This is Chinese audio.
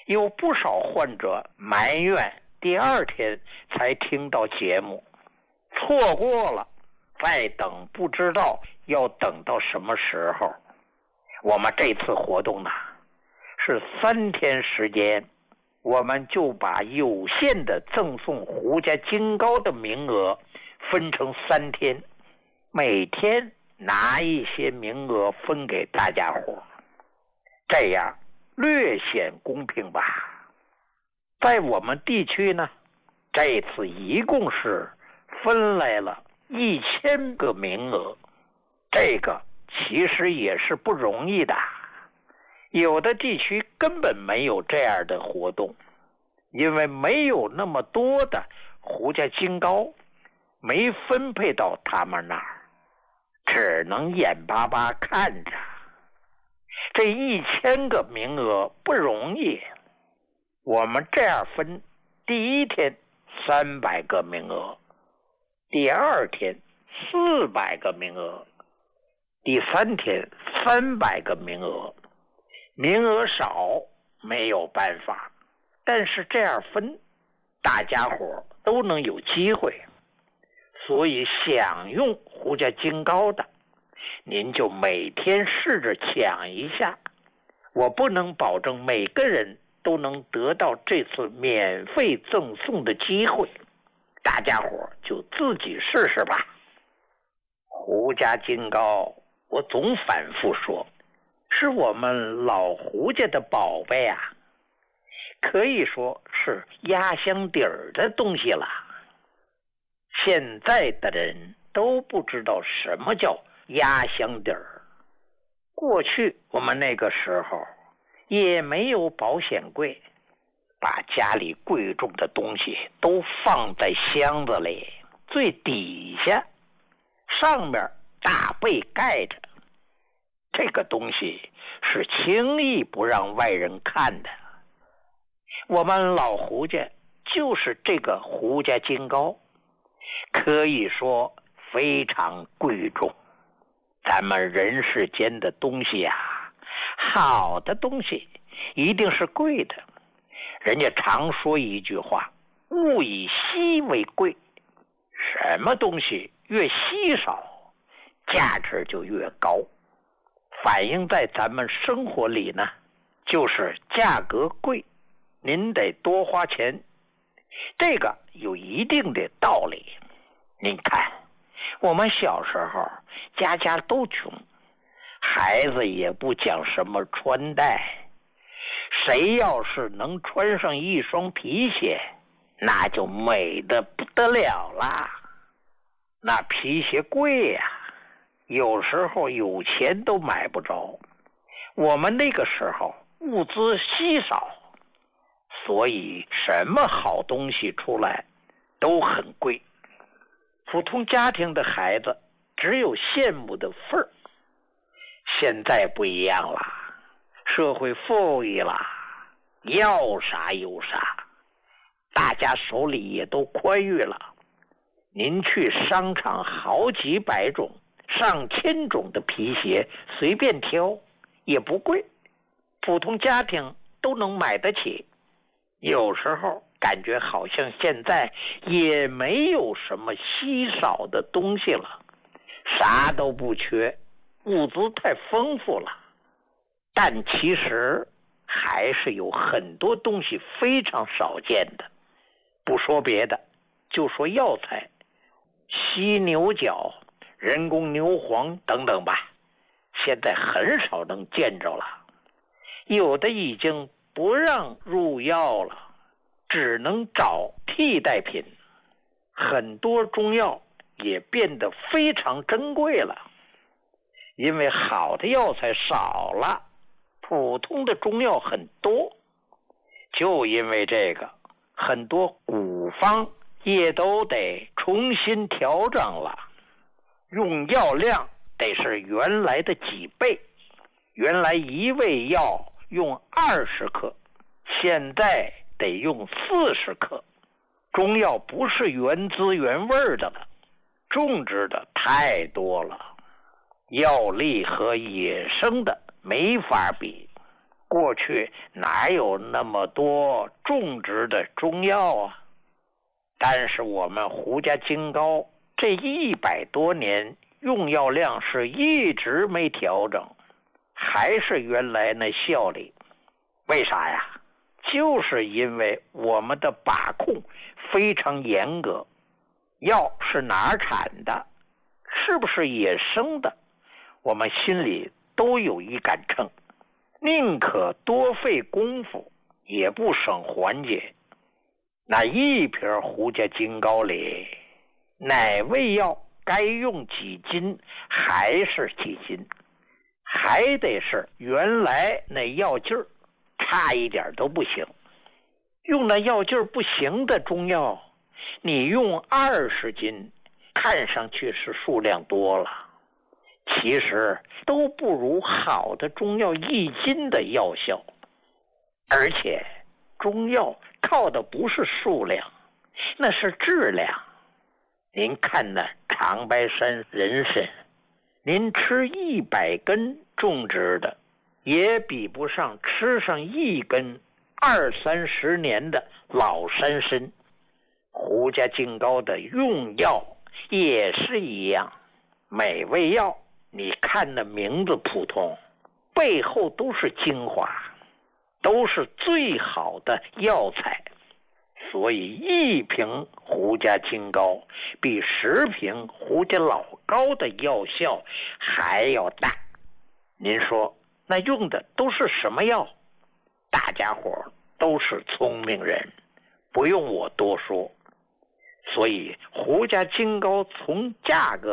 有不少患者埋怨第二天才听到节目，错过了再等不知道要等到什么时候。我们这次活动呢是3天时间，我们就把有限的赠送胡家金糕的名额分成3天，每天拿一些名额分给大家伙，这样略显公平吧。在我们地区呢，这次一共是分来了1000个名额，这个其实也是不容易的。有的地区根本没有这样的活动，因为没有那么多的胡家金糕，没分配到他们那儿，只能眼巴巴看着。这1000个名额不容易，我们这样分：第一天300个名额，第二天400个名额，第3天300个名额。名额少没有办法，但是这样分，大家伙都能有机会。所以想用胡家金糕的，您就每天试着抢一下。我不能保证每个人都能得到这次免费赠送的机会，大家伙就自己试试吧。胡家金糕，我总反复说，是我们老胡家的宝贝啊，可以说是压箱底儿的东西了。现在的人都不知道什么叫压箱底儿。过去我们那个时候也没有保险柜，把家里贵重的东西都放在箱子里最底下，上面大被盖着。这个东西是轻易不让外人看的。我们老胡家就是这个胡家金糕，可以说非常贵重。咱们人世间的东西啊，好的东西一定是贵的。人家常说一句话，物以稀为贵，什么东西越稀少，价值就越高。反映在咱们生活里呢，就是价格贵，您得多花钱，这个有一定的道理。您看，我们小时候家家都穷，孩子也不讲什么穿戴，谁要是能穿上一双皮鞋，那就美得不得了啦。那皮鞋贵呀，有时候有钱都买不着。我们那个时候物资稀少，所以什么好东西出来都很贵。普通家庭的孩子只有羡慕的份儿。现在不一样了，社会富裕了，要啥有啥，大家手里也都宽裕了。您去商场好几百种上千种的皮鞋随便挑，也不贵，普通家庭都能买得起。有时候感觉好像现在也没有什么稀少的东西了，啥都不缺，物资太丰富了。但其实还是有很多东西非常少见的。不说别的，就说药材，犀牛角、人工牛黄等等吧，现在很少能见着了。有的已经不让入药了，只能找替代品。很多中药也变得非常珍贵了，因为好的药材少了，普通的中药很多。就因为这个，很多古方也都得重新调整了，用药量得是原来的几倍。原来一味药用20克，现在得用40克。中药不是原汁原味的了，种植的太多了，药力和野生的没法比。 过去哪有那么多种植的中药啊？但是我们胡家金膏这100多年用药量是一直没调整，还是原来那效力。为啥呀？就是因为我们的把控非常严格，药是哪儿产的，是不是野生的，我们心里都有一杆秤，宁可多费功夫也不省环节。那一瓶胡家金膏里，哪味药该用几斤还是几斤，还得是原来那药劲儿，差一点都不行。用那药劲儿不行的中药，你用20斤，看上去是数量多了，其实都不如好的中药1斤的药效。而且中药靠的不是数量，那是质量。您看那长白山人参，您吃100根种植的，也比不上吃上1根20-30年的老山参。胡家金膏的用药也是一样，每味药你看那名字普通，背后都是精华，都是最好的药材。所以1瓶胡家金膏比10瓶胡家老膏的药效还要大。您说那用的都是什么药？大家伙都是聪明人，不用我多说。所以胡家金膏从价格